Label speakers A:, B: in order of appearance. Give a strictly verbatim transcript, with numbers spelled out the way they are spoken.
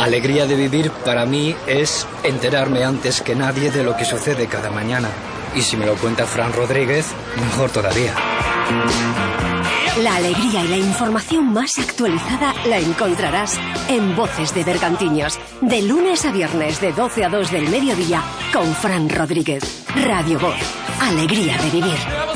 A: Alegría de vivir para mí es enterarme antes que nadie de lo que sucede cada mañana. Y si me lo cuenta Fran Rodríguez, mejor todavía.
B: La alegría y la información más actualizada la encontrarás en Voces de Bergantiños, de lunes a viernes de doce a dos del mediodía con Fran Rodríguez. Radio Voz, alegría de vivir.